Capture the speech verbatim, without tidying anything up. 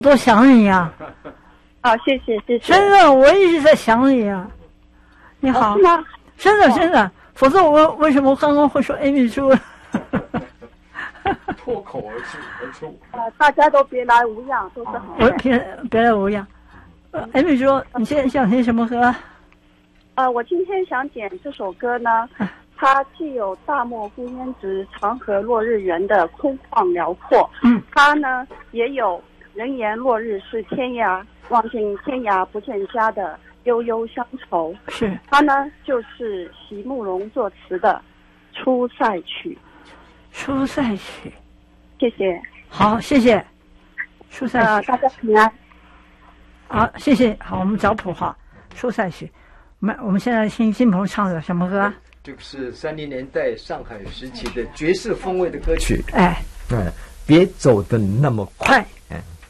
多想你呀、 好，谢谢谢谢。 真的，我一直在想你呀、你好， 哦是吗？ 真的真的，否则我为什么刚刚会说 Amy 说？ 脱口而出而出。 呃，大家都别来无恙，都是好我的。 别别来无恙。呃，Amy 说你现在想听什么歌？ 呃，我今天想点这首歌呢，它既有大漠孤烟直，长河落日圆的空旷辽阔， 嗯， 它呢也有人言落日是天涯，望尽天涯不见家的悠悠乡愁。 是它呢就是席慕容作词的《出塞曲》。 出塞曲。 谢谢。 好，谢谢。出塞呃， 曲。 大家平安。 好，谢谢。好，我们找谱哈。出塞曲。我们我们现在听金鹏唱的什么歌？ 这个是三零年代上海时期的爵士风味的歌曲。 哎， 嗯，别走的那么快。 快。